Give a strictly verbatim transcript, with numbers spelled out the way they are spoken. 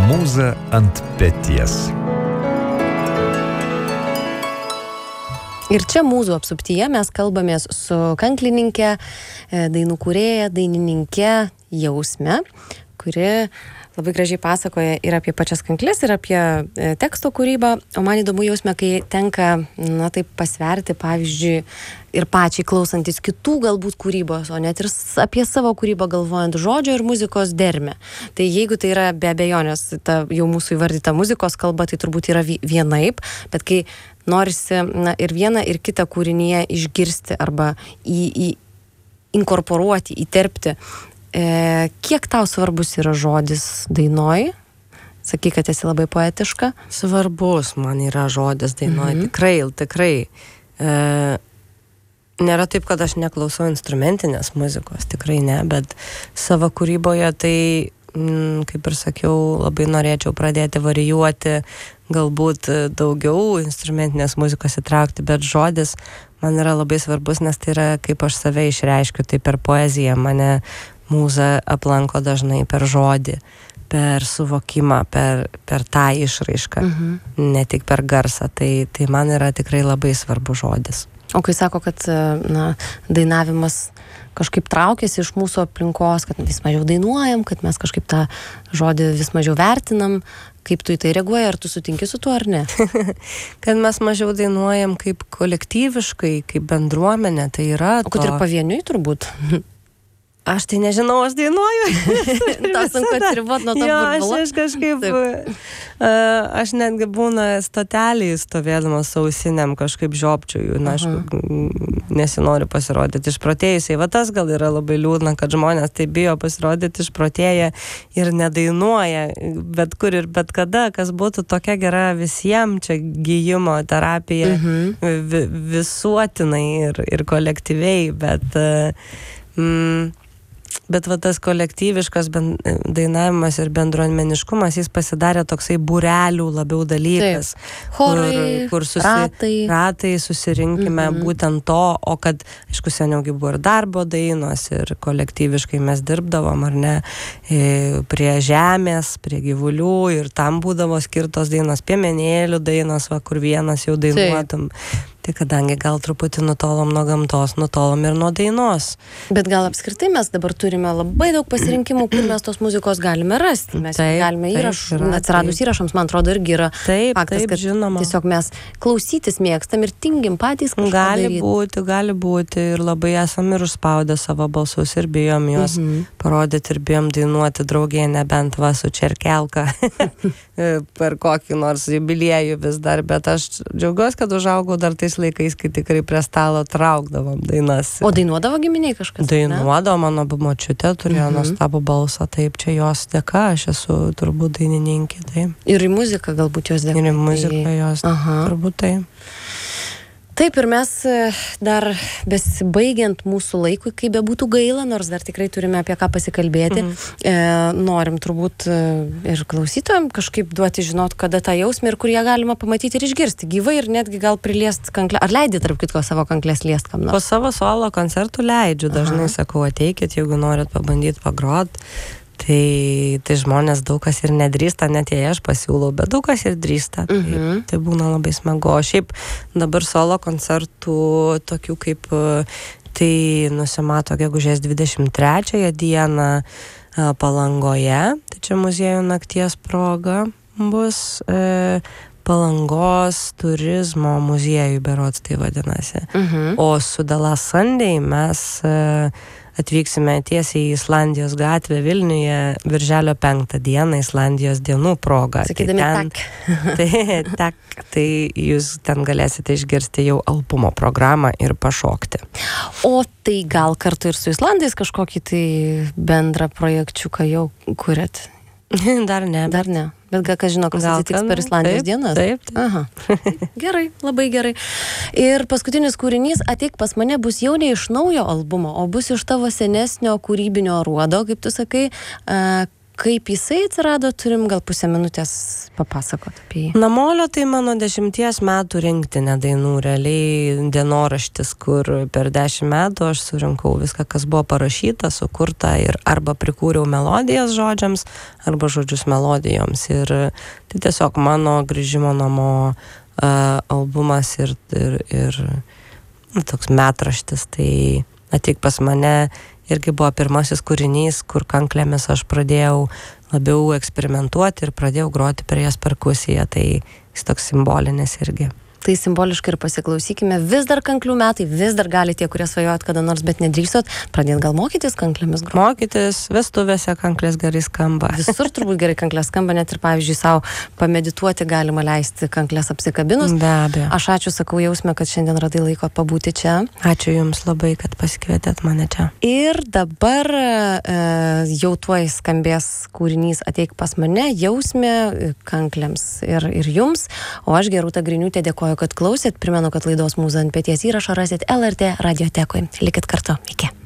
Mūza ant peties. Ir čia mūsų apsuptyje mes kalbamės su kanklininkė, dainų kūrėja, dainininkė Jausme, kuri labai gražiai pasakoja ir apie pačias kankles, ir apie teksto kūrybą. O man įdomu, Jausme, kai tenka, na taip, pasverti, pavyzdžiui, ir pačiai klausantis kitų galbūt kūrybos, o net ir apie savo kūrybą galvojant žodžio ir muzikos dermę. Tai jeigu tai yra be abejonės ta jau mūsų įvardyta muzikos kalba, tai turbūt yra vienaip, bet kai norisi, na, ir vieną, ir kitą kūrinyje išgirsti arba į, į, inkorporuoti, įterpti, e, kiek tau svarbus yra žodis dainoj? Sakai, kad esi labai poetiška. Svarbus man yra žodis dainoj, mhm. tikrai, tikrai. E, nėra taip, kad aš neklausau instrumentinės muzikos, tikrai ne, bet savo kūryboje tai, m, kaip ir sakiau, labai norėčiau pradėti varijuoti, galbūt daugiau instrumentinės muzikos įtraukti, bet žodis man yra labai svarbus, nes tai yra, kaip aš save išreiškiu, tai per poeziją mane mūza aplanko dažnai per žodį, per suvokimą, per, per tą išraišką, mhm. ne tik per garsą, tai, tai man yra tikrai labai svarbus žodis. O kai sako, kad, na, dainavimas kažkaip traukiasi iš mūsų aplinkos, kad vis mažiau dainuojam, kad mes kažkaip tą žodį vis mažiau vertinam, kaip tu į tai reaguoji, ar tu sutinki su tuo, ar ne? Kad mes mažiau dainuojam kaip kolektyviškai, kaip bendruomenė, tai yra to... O kad ir pavieniui turbūt? Aš tai nežinau, aš dainuoju. Ta sunku atsiribot nuo to burbulo. Aš kažkaip, uh, aš netgi būna stotelį stovėdama su ausinėm kažkaip žiopčiuju, na, aš nesinoriu pasirodyti išprotėjusiai. Va tas gal yra labai liūdna, kad žmonės tai bijo pasirodyti išprotėję ir nedainuoja, bet kur ir bet kada, kas būtų tokia gera visiems, čia gijimo terapija, mhm. vi, visuotinai ir, ir kolektyviai, bet... Uh, mm, Bet va tas kolektyviškas dainavimas ir bendruomeniškumas, jis pasidarė toksai būrelių labiau dalykas. Taip. Chorai, kur, kur susi, ratai. ratai susirinkime mm-hmm. būtent to, o kad, aišku, seniaugi buvo ir darbo dainos, ir kolektyviškai mes dirbdavom, ar ne, prie žemės, prie gyvulių, ir tam būdavo skirtos dainos, piemenėlių dainos, va, kur vienas jau dainuotum. Taip. Tai kadangi gal truputį nutolom nuo gamtos, nutolom ir nuo dainos. Bet gal apskritai mes dabar turime labai daug pasirinkimų, kur mes tos muzikos galime rasti. Mes taip, galime įrašų, taip, atsiradus taip. Įrašams, man atrodo, irgi yra taip, faktas, taip, kad žinoma. Tiesiog mes klausytis mėgstam ir tingim patys kažką gali daryti. būti, gali būti ir labai esam ir užspaudę savo balsus ir bijom juos mhm. parodyti ir bijom dainuoti draugėje, nebent va su Čerkelka per kokį nors jubiliejų vis dar, bet aš džiaugiuosi, kad užaugau dar tais laikais, kai tikrai prie stalo traukdavom dainas. O dainuodavo giminiai kažkas? Dainuodavo, mano močiutė turėjo mm-hmm. nuostabų balsą, taip, čia jos dėka, aš esu turbūt dainininkė, taip. Ir į muziką galbūt jos dėka. Ir į muziką jos, Aha. turbūt taip. Taip, ir mes dar besibaigiant mūsų laikui, kaip bebūtų gaila, nors dar tikrai turime apie ką pasikalbėti, mhm. e, norim turbūt ir klausytojam kažkaip duoti žinot, kada tą jausmę ir kur ją galima pamatyti ir išgirsti gyvai ir netgi gal priliest kanklę. Ar leidi, tarp kitko, savo kanklės liest kam nors? Po savo solo koncertų leidžiu, dažnai Aha. sakau, ateikit, jeigu norit pabandyti pagrot. Tai, tai žmonės daug kas ir nedrįsta, net jei aš pasiūlau, bet daug kas ir drįsta. Mhm. Tai, tai būna labai smagu. O šiaip dabar solo koncertų tokių kaip tai nusimato gegužės dvidešimt trečiąją dieną Palangoje. Tai čia muziejų nakties proga bus. E, Palangos turizmo muziejų berods tai vadinasi. Mhm. O su Dala Sunday mes e, atvyksime tiesiai į Islandijos gatvę Vilniuje birželio penktą dieną, Islandijos dienų proga. Sakydami tai ten, tak. tai, tak. Tai jūs ten galėsite išgirsti jau albumo programą ir pašokti. O tai gal kartu ir su Islandais kažkokį tai bendrą projekčiuką jau kuriat? Dar ne. Dar ne. Bet gal kas žino, kas gal atsitiks kan, per Islandijos taip, dienas? Taip, taip. Aha. Gerai, labai gerai. Ir paskutinis kūrinys Ateik pas mane bus jau ne iš naujo albumo, o bus iš tavo senesnio kūrybinio ruodo, kaip tu sakai. Kaip jisai atsirado, turim gal pusę minutės papasakot apie jį? Namolio tai mano dešimties metų rinktinė dainų, realiai dienoraštis, kur per dešimt metų aš surinkau viską, kas buvo parašyta, sukurta ir arba prikūriau melodijas žodžiams, arba žodžius melodijoms. Ir tai tiesiog mano grįžimo namo uh, albumas ir, ir, ir nu, toks metraštis. Tai Ateik pas mane irgi buvo pirmasis kūrinys, kur kanklėmis aš pradėjau labiau eksperimentuoti ir pradėjau groti prie jas perkusiją, tai jis toks simbolinis irgi. Tai simboliškai ir pasiklausykime. Vis dar kanklių metai, vis dar gali tie, kurie svajojat kada nors, bet nedrįsot, pradėt gal mokytis kanklėmis groti. Mokytis, vestuvėse kanklės gerai skamba. Visur turbūt gerai kanklės skamba, net ir, pavyzdžiui, savo pamedituoti galima leisti kanklės apsikabinus. Be abejo. Aš ačiū, sakau Jausme, kad šiandien radai laiko pabūti čia. Ačiū Jums labai, kad pasikvietėt mane čia. Ir dabar e, jau tuoj skambės kūrinys Ateik pas mane, Jausmė kanklėms ir, ir jums. O aš, Gerūta Griniūtė, dėkoju, kad klausėt. Primenu, kad laidos Mūza ant peties įrašą rasit L R T radiotekoje. Likit kartu. Iki.